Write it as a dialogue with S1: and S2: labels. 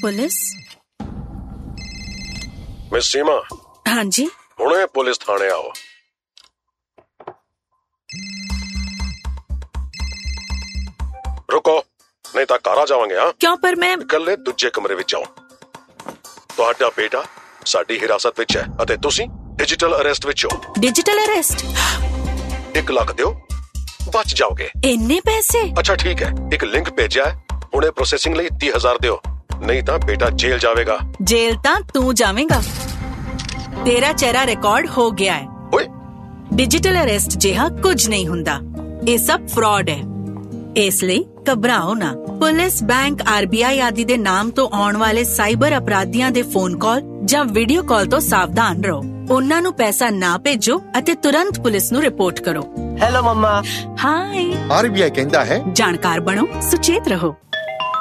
S1: Police.
S2: Miss ਸੀਮਾ।
S1: ਹਾਂਜੀ।
S2: ਹੁਣੇ police ਥਾਣੇ ਆਓ। ਰੁਕੋ, ਨਹੀਂ ਤਾਂ ਘਰ ਆ ਜਾਵਾਂਗੇ। ਹਾਂ
S1: ਕਿਉਂ? ਪਰ ਮੈਂ
S2: ਇਕੱਲੇ ਦੂਜੇ ਕਮਰੇ ਵਿੱਚ ਆਓ। ਤੁਹਾਡਾ ਬੇਟਾ ਸਾਡੀ ਹਿਰਾਸਤ ਵਿੱਚ ਹੈ ਅਤੇ ਤੁਸੀਂ ਡਿਜੀਟਲ ਅਰੈਸਟ ਵਿੱਚ ਹੋ।
S1: Digital arrest?
S2: 1 ਲੱਖ ਦਿਓ, ਬਚ ਜਾਓਗੇ।
S1: ਇੰਨੇ ਪੈਸੇ?
S2: ਅੱਛਾ ਠੀਕ ਹੈ, ਇੱਕ ਲਿੰਕ ਭੇਜਿਆ ਹੈ, ਹੁਣੇ ਪ੍ਰੋਸੈਸਿੰਗ ਲਈ 30,000 ਦਿਓ, ਨਹੀਂ ਤਾਂ ਬੇਟਾ ਜੇਲ੍ਹ ਜਾਵੇਗਾ।
S1: ਜੇਲ੍ਹ ਤਾਂ ਤੂੰ ਜਾਵੇਂਗਾ। ਤੇਰਾ ਚਿਹਰਾ ਰਿਕਾਰਡ ਹੋ ਗਿਆ ਹੈ।
S2: ਓਏ,
S1: ਡਿਜੀਟਲ ਅਰੈਸਟ ਜਿਹਾ ਕੁਝ ਨਹੀਂ ਹੁੰਦਾ, ਇਹ ਸਭ ਫਰਾਡ ਹੈ। ਇਸ ਲਈ ਘਬਰਾਓ ਨਾ। ਪੁਲਿਸ, ਬੈਂਕ, RBI ਆਦਿ ਦੇ ਨਾਮ ਤੋਂ ਆਉਣ ਵਾਲੇ ਸਾਈਬਰ ਅਪਰਾਧੀਆਂ ਦੇ ਫੋਨ ਕਾਲ ਜਾਂ ਵੀਡੀਓ ਕਾਲ ਤੋਂ ਸਾਵਧਾਨ ਰਹੋ। ਉਹਨਾਂ ਨੂੰ ਪੈਸਾ ਨਾ ਭੇਜੋ ਅਤੇ ਤੁਰੰਤ ਪੁਲਿਸ ਨੂੰ ਰਿਪੋਰਟ ਕਰੋ।
S3: ਹੈਲੋ ਮੰਮਾ।
S1: ਹਾਈ।
S4: RBI ਕਹਿੰਦਾ ਹੈ,
S1: ਜਾਣਕਾਰ ਬਣੋ, ਸੁਚੇਤ ਰਹੋ।